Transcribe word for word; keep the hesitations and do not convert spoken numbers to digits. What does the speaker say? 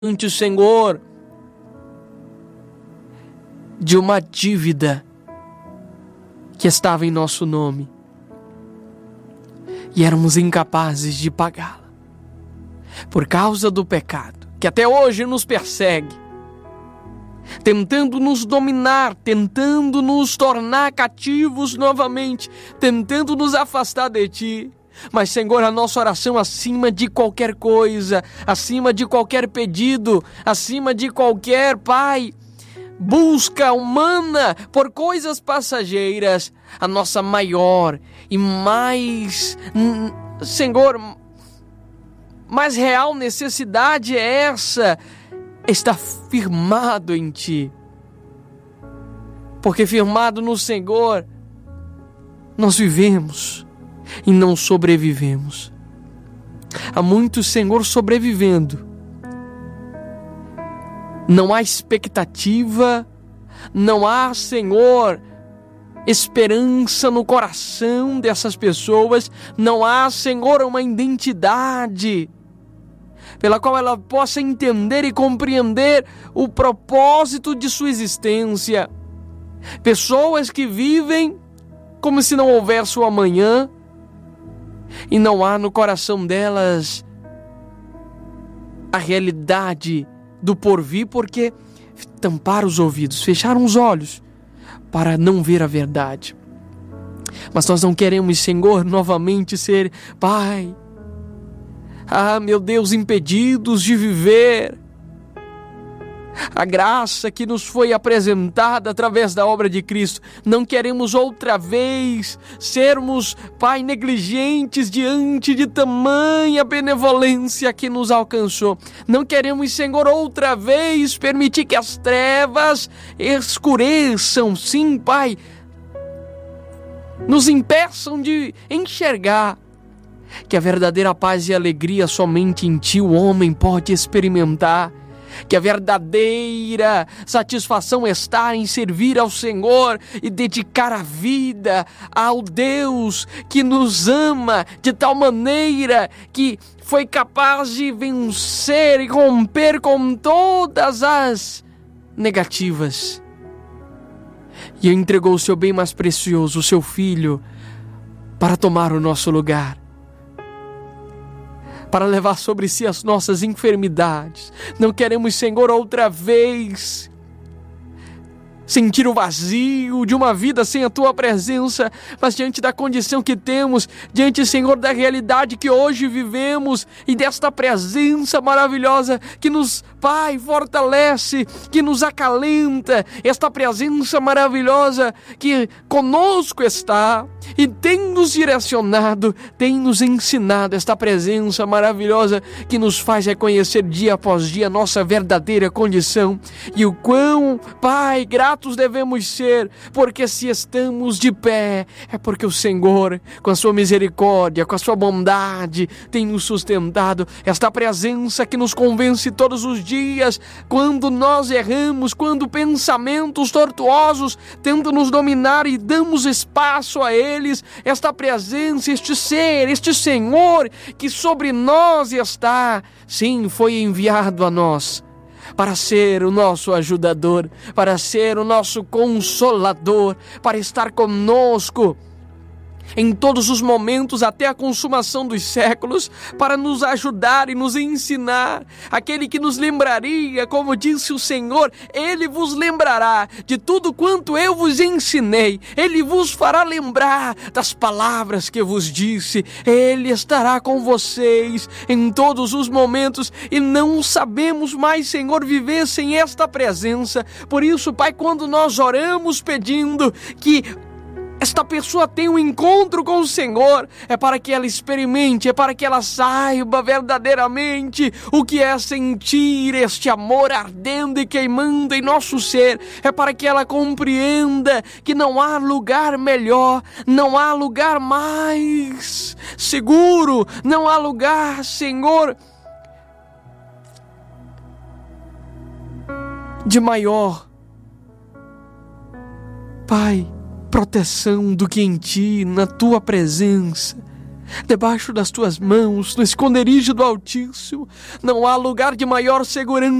ante o Senhor de uma dívida que estava em nosso nome e éramos incapazes de pagá-la por causa do pecado que até hoje nos persegue, tentando nos dominar, tentando nos tornar cativos novamente, tentando nos afastar de Ti. Mas, Senhor, a nossa oração acima de qualquer coisa, acima de qualquer pedido, acima de qualquer, Pai, busca humana por coisas passageiras, a nossa maior e mais, Senhor, mais real necessidade é essa, estar firmado em Ti. Porque firmado no Senhor, nós vivemos e não sobrevivemos. Há muitos, Senhor, sobrevivendo. Não há expectativa, não há, Senhor, esperança no coração dessas pessoas, não há, Senhor, uma identidade pela qual ela possa entender e compreender o propósito de sua existência. Pessoas que vivem como se não houvesse o amanhã, e não há no coração delas a realidade do porvir, porque tamparam os ouvidos, fecharam os olhos para não ver a verdade. Mas nós não queremos, Senhor, novamente ser, Pai, ah, meu Deus, impedidos de viver a graça que nos foi apresentada através da obra de Cristo. Não queremos outra vez sermos, Pai, negligentes diante de tamanha benevolência que nos alcançou. Não queremos, Senhor, outra vez permitir que as trevas escureçam, sim, Pai, nos impeçam de enxergar que a verdadeira paz e alegria somente em Ti o homem pode experimentar. Que a verdadeira satisfação está em servir ao Senhor e dedicar a vida ao Deus que nos ama de tal maneira que foi capaz de vencer e romper com todas as negativas. E entregou o seu bem mais precioso, o seu Filho, para tomar o nosso lugar, para levar sobre si as nossas enfermidades. Não queremos, Senhor, outra vez sentir o vazio de uma vida sem a Tua presença, mas diante da condição que temos, diante, Senhor, da realidade que hoje vivemos e desta presença maravilhosa que nos, Pai, fortalece, que nos acalenta, esta presença maravilhosa que conosco está e tem nos direcionado, tem nos ensinado, esta presença maravilhosa que nos faz reconhecer dia após dia a nossa verdadeira condição e o quão, Pai, gratos devemos ser, porque se estamos de pé, é porque o Senhor, com a sua misericórdia, com a sua bondade, tem nos sustentado. Esta presença que nos convence todos os dias, quando nós erramos, quando pensamentos tortuosos tentam nos dominar e damos espaço a eles, esta presença, este ser, este Senhor que sobre nós está, sim, foi enviado a nós para ser o nosso ajudador, para ser o nosso consolador, para estar conosco em todos os momentos até a consumação dos séculos, para nos ajudar e nos ensinar. Aquele que nos lembraria, como disse o Senhor, Ele vos lembrará de tudo quanto eu vos ensinei. Ele vos fará lembrar das palavras que eu vos disse. Ele estará com vocês em todos os momentos e não sabemos mais, Senhor, viver sem esta presença. Por isso, Pai, quando nós oramos pedindo que esta pessoa tem um encontro com o Senhor, é para que ela experimente, é para que ela saiba verdadeiramente o que é sentir este amor ardendo e queimando em nosso ser, é para que ela compreenda que não há lugar melhor, não há lugar mais seguro, não há lugar, Senhor, de maior, Pai, proteção do que em Ti, na Tua presença. debaixo das tuas mãos, no esconderijo do Altíssimo. Não há lugar de maior segurança